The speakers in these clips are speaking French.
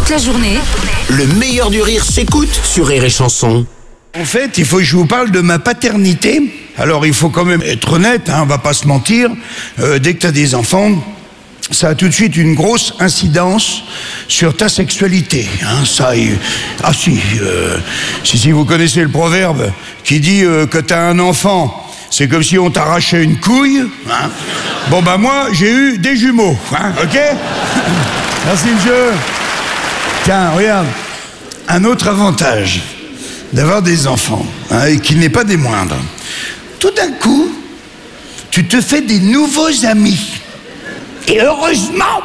Toute la journée, Le meilleur du rire s'écoute sur Rire et Chanson. En fait, il faut que je vous parle de ma paternité. Alors, il faut quand même être honnête, on va pas se mentir. Dès que tu as des enfants, ça a tout de suite une grosse incidence sur ta sexualité. Si vous connaissez le proverbe qui dit que tu as un enfant, c'est comme si on t'arrachait une couille. Bon, bah moi, j'ai eu des jumeaux. Ok. Merci, monsieur. Tiens, regarde. Un autre avantage d'avoir des enfants, et qui n'est pas des moindres. Tout d'un coup, tu te fais des nouveaux amis. Et heureusement,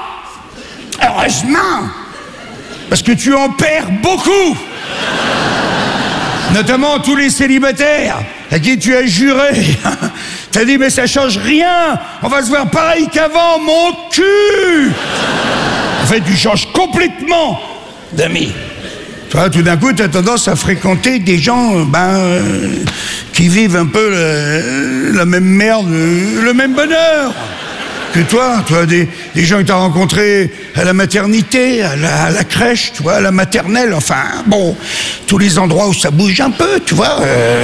parce que tu en perds beaucoup. Notamment tous les célibataires à qui tu as juré. T'as dit, mais ça change rien, on va se voir pareil qu'avant, mon cul. En fait, tu changes complètement d'amis. Toi, tout d'un coup, tu as tendance à fréquenter des gens qui vivent un peu la même merde, le même bonheur que toi. Toi, des gens que tu as rencontrés à la maternité, à la crèche, tu vois, à la maternelle, enfin, bon, tous les endroits où ça bouge un peu, tu vois.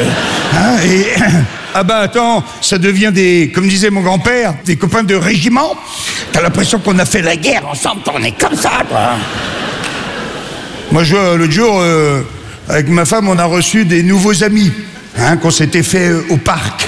Attends, ça devient comme disait mon grand-père, des copains de régiment. T'as l'impression qu'on a fait la guerre ensemble, on est comme ça, quoi. Moi, l'autre jour, avec ma femme, on a reçu des nouveaux amis, qu'on s'était fait au parc.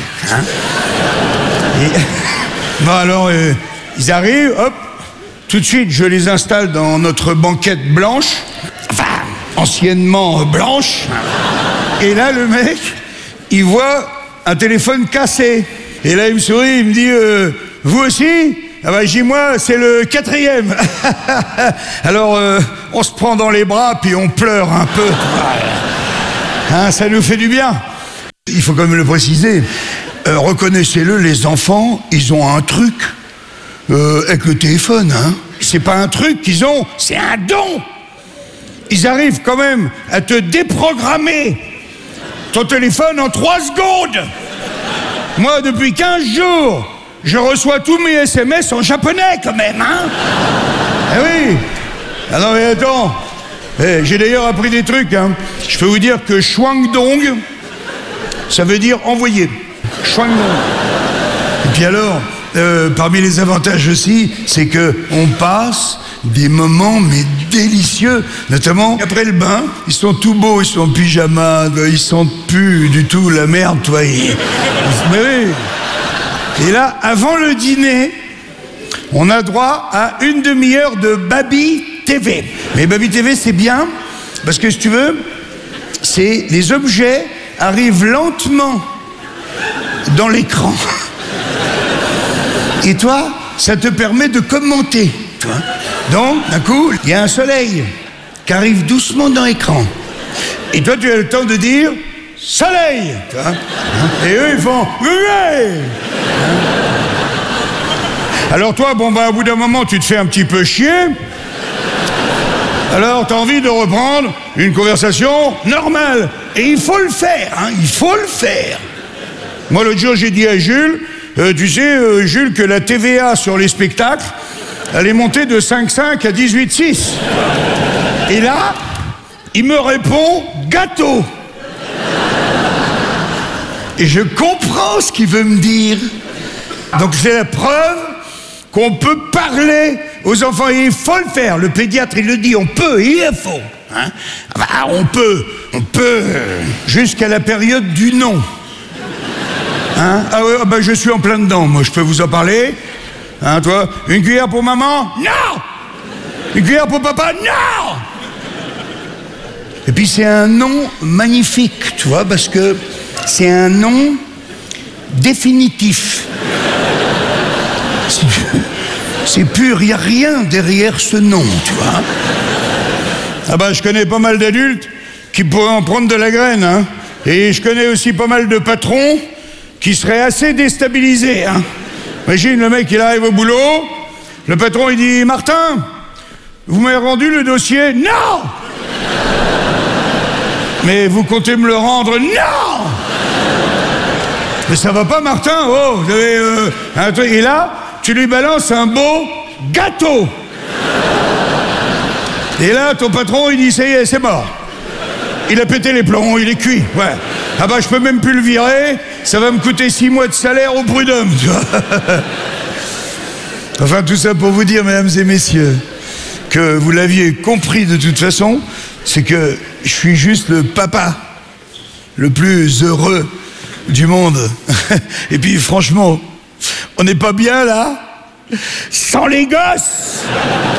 Ils arrivent, hop, tout de suite, je les installe dans notre banquette blanche, enfin, anciennement blanche. Et là, le mec, il voit un téléphone cassé. Et là, il me sourit, il me dit, vous aussi ? Ah bah, j'ai moi, c'est le 4e. Alors, on se prend dans les bras, puis on pleure un peu. Ça nous fait du bien. Il faut quand même le préciser. Reconnaissez-le, les enfants, ils ont un truc avec le téléphone. C'est pas un truc qu'ils ont, c'est un don. Ils arrivent quand même à te déprogrammer ton téléphone en 3 secondes. Moi, depuis 15 jours, je reçois tous mes SMS en japonais quand même, Eh oui. Ah non mais attends. J'ai d'ailleurs appris des trucs, Je peux vous dire que Shuangdong, ça veut dire envoyer. Shuangdong. Et puis alors, parmi les avantages aussi, c'est que on passe des moments mais délicieux, notamment après le bain, ils sont tout beaux, ils sont en pyjama, ils sentent plus du tout la merde, toi. Mais oui. Et là, avant le dîner, on a droit à une demi-heure de Baby TV. Mais Baby TV, c'est bien, parce que si tu veux, les objets arrivent lentement dans l'écran. Et toi, ça te permet de commenter. Tu vois. Donc, d'un coup, il y a un soleil qui arrive doucement dans l'écran. Et toi, tu as le temps de dire « Soleil !» Et eux, ils font « Ouais !» Alors toi, au bout d'un moment, tu te fais un petit peu chier. Alors, tu as envie de reprendre une conversation normale. Et il faut le faire, il faut le faire. Moi, l'autre jour, j'ai dit à Jules, tu sais, Jules, que la TVA sur les spectacles, elle est montée de 5,5 à 18,6. Et là, il me répond « gâteau ». Et je comprends ce qu'il veut me dire. Donc c'est la preuve qu'on peut parler aux enfants. Et il faut le faire. Le pédiatre, il le dit, on peut et il faut. On peut jusqu'à la période du non. Je suis en plein dedans, moi, je peux vous en parler. Toi, une cuillère pour maman? Non! Une cuillère pour papa? Non! Et puis c'est un nom magnifique, tu vois, parce que c'est un nom définitif. C'est pur, il n'y a rien derrière ce nom, tu vois. Je connais pas mal d'adultes qui pourraient en prendre de la graine, Et je connais aussi pas mal de patrons qui seraient assez déstabilisés, Imagine, le mec, il arrive au boulot, le patron, il dit « Martin, vous m'avez rendu le dossier ?»« Non !»« Mais vous comptez me le rendre ?»« Non !»« Mais ça va pas, Martin ? Oh, vous avez un truc. » Et là, tu lui balances un beau gâteau. Et là, ton patron, il dit, ça y est, c'est mort. Il a pété les plombs, il est cuit, ouais. Ah bah, je peux même plus le virer, ça va me coûter 6 mois de salaire au prud'homme, tu vois. Enfin, tout ça pour vous dire, mesdames et messieurs, que vous l'aviez compris de toute façon, c'est que je suis juste le papa le plus heureux du monde. Et puis, franchement, on n'est pas bien, là, sans les gosses.